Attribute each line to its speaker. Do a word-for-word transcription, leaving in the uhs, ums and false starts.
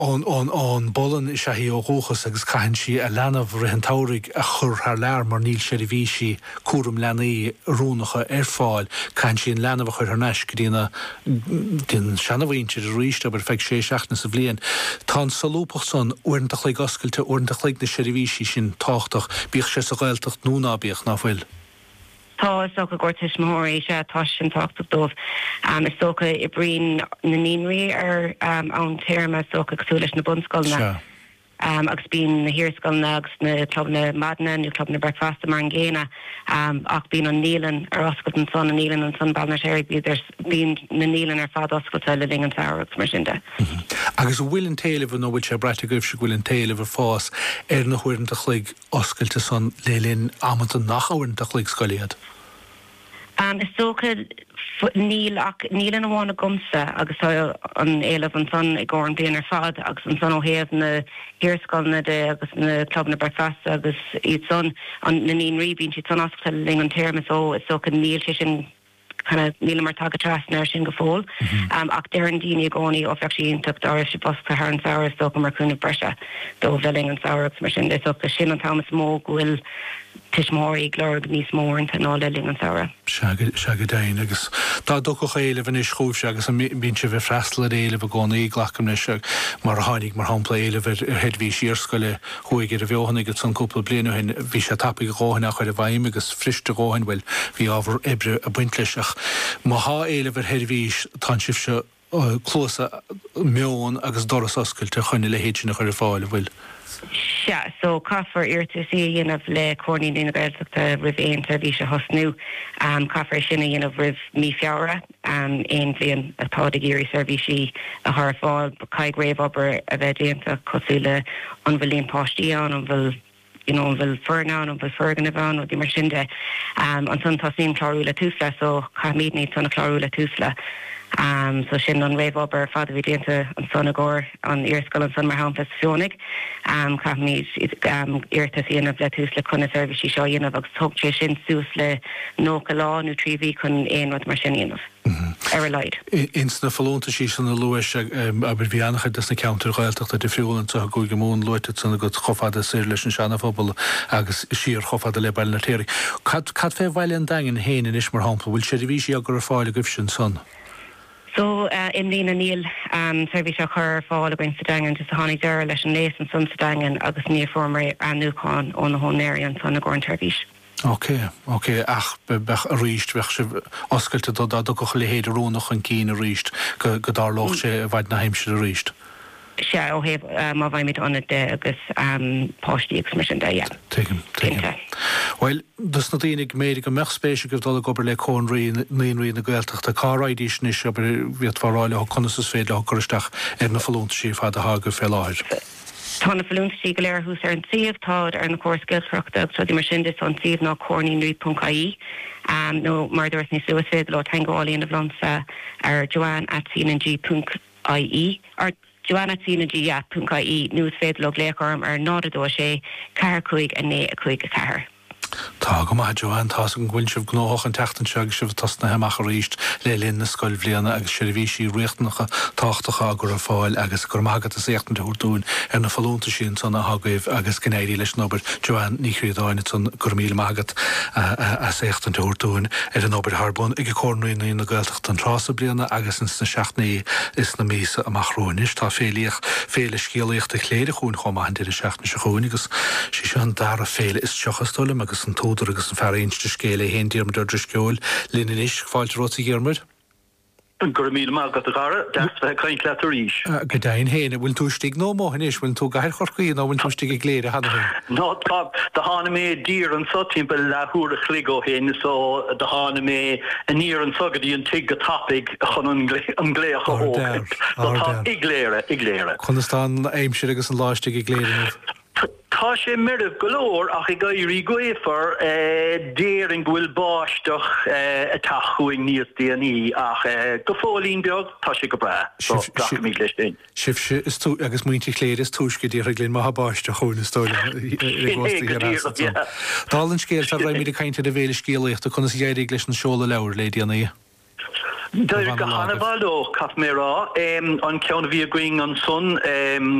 Speaker 1: ón ón ón bollan is a hí ó róchas agus caiin si a lenamh rihantáirigh a chur th lear mar níl sé bhí si cuaram lenaí rúnacha ar fáil caiin si an lenamh chuir neis go dtíana den seanmhainte a ríist aber feic sé seachna sa bblion. Tá salúpach san uintach le gascailte uintach le na sé bhí si sin táchtach bíoh sé sa gailteach núnábíoch ná bhfuil.
Speaker 2: Tá is socha gortis mór sé tá sin táchtach dómh. Um, is socha i brín na níonraí ar um, an téirme socha cosú leis na bunscoilna.
Speaker 1: Sure.
Speaker 2: Um, agus bín na hirscoilna agus na clubna Madna, na clubna Breakfast mar an ggéine um, ach bín an nílan ar oscailt an son an nílan an son balnatéir bín na nílan ar fád oscailta le ling an saoir mar sinnte.
Speaker 1: Agus bhfuil an taobh nó bhfuil sé breite goibh se bhfuil an taobh fás ar na chuirnta chuig oscailte son le linn amanta nach áhairnta chuig scoiliad.
Speaker 2: Um, is socha níl ach níl an bháinna gomsa agus an éileh an son i gcóir an blian ar fad agus an son ó héamh na hirscoilna de agus na clubna Breakfast agus iad son an na níon ríbín si son oscail ling an téirme ó is socha níl sé sin kind of níl mar tag a trasnar sin go fóil. Um, ach dear an díine gcónaí ó feachsí intach dar si bosta th an saoir socha mar cúna breise dó bheling an saoir mar sin de socha sin an támas mó gohfuil tiismóí glór níos mór an ná le ling an saoire.
Speaker 1: Se go dain agus tá docha éileh is chúbse agus bín se bheith freistal éileh gcónaí ghlacham lei se mar a tháinig mar hapla éileh ar headhí síorscoile chuig ar a bheohanna go san cúpla blianú hin bhí sé tappa go gáhanna chuir a bhaim agus friste gáin bhfuil bhí ábhar ibre a buint leiseach. Má há éileh ar headhís tá sibh se clósa meón agus doras oscailte chuine le héidirna chuir a fáil bhfuil.
Speaker 2: Yeah, so caafar irta sí dhéanamh le córnaí na gailteachta rih éontar bhí se hosnú um, caafar sinna dhéanamh rih mí feabhra um, éon bhíon atá de géirí servisi a th fáil caiig réamh obair a bheith déanta cosú le an bhfuil líon páistí an an bhfuil you know, bhfuil fearnán an bhfuil fergan a bhean ó dí mar sinnde um, an son tasín chlárúla túsla so chaimíad ní sanna chlárúla túsla. Um, so sin an réamh obair fada bhí déanta an son agóir an iarscoil an son mar hámpas fionig um, chaimíad um, irtas dhéanamh le túsla chuna servisi seo dhéanamh agus thugtí sin sús le nóca lá nó tríbhí chun éonrad mar sin dhéanamh. Ar a leid.
Speaker 1: Ins na fallónta sí san na luis aber bhí annachcha des na counter gailteachta de friúlan sa go gomún loite sanna go chofada sé leis an seanna fphobal agus sír chofada le bail na téir. Cad fé bhhaile an dagan héin in is mar hámpa bhfuil sé bhí sí agur a fáil goibh sin son.
Speaker 2: So uh, in lína níl um, service a chur fáil a gin sa dagan just a tháinig deir leis an léas an son sa dagan agus níor formar an núcháin ón na hónéir an son na gcóin service.
Speaker 1: Ok, ok, ach bech a ríist bheith se oscailte do do go le héad rónach an cín a ríist go go dárlóch sé bhaid na heimse a ríist.
Speaker 2: Se ó héh má bhaimid anna de agus páistí agus mar sin de, yeah.
Speaker 1: Tuigim, tuigim. Well, dus na dtíananig méid go meach spéise go dul gobar le cónraí naonraí na gailteachta cáráidís níos aber bhíad fáráile ó conas féad le choristeach ar na fallúnta sí fad a haga fé láir.
Speaker 2: Tá na fallúnta sí go léir hús ar an siomh táid ar na cóir scilsreachta so dí mar sin is an siomh ná córnaí punct I E um, nó mar dúirt ní suas féad le teangáilíon na bhlansa ar joanne at cnng punct I E ar Joanna Cnng punct I E nuas féad le léarm ar nádadó sé ceathar chuig a né a chuig a ceathar.
Speaker 1: Tá go maith Joanne tá an ghuiil sibh gnóch an teachtain seag sibh tasna heamach a ríist le linn na scoil bbliana agus sé bhí sí riachtacha táchtacha gur a fáil agus gur mágad a séachtain de úrtún ar na fallúnta sin san a hagaibh agus gnéirí leis nóbert Joanne níchrídáine san gur míle mágad a séachtain de úrtún ar an nóbert Harbún ag córnaí na gailteacht an trása bliana agus in na seaachnaí is na mísa amachrónis tá féliach féle scéalaíocht a chléide chuún chomáin de seaachna se chuúnigus sí se an dar a féle is teochastóla agus an tódar agus an fearinste scéile héndíarm deirdre sceol lína inis fáilte róta ghearmid?
Speaker 3: Gur míle mágad a gara, deas bheith caint leat a ríis.
Speaker 1: Go dain héine, bhfuil tú stig nó móhan is, bhfuil tú gair chorcaí nó bhfuil tú stig a gléire hana hén?
Speaker 3: No, tá da hána mé dír an so timp le thuair a chligó hén, so da hána mé a níor an sogadí an tig a tapig chun an gléach a hóg. So tá i gléire, i gléire.
Speaker 1: Chunastán aimsir agus an láistig i gléire.
Speaker 3: Tá sé mirh golóir ach i gaiirí goéfar déir an bhfuil báisteach a tachuing níos déanaí ach go fólín beag tá sé go bra. mí leis déin.
Speaker 1: Sibh is tú agus muointe léir is túisce dí reglín maith báiste chuúna stóile. Dálann scéal tá raimid a caiinte a bhéle scéalaíocht a chuna dhéirí leis an seola leabhar le déanaí.
Speaker 3: Dyr go Hannibal o Cath Mera, um, on Count of Going on Sun, um,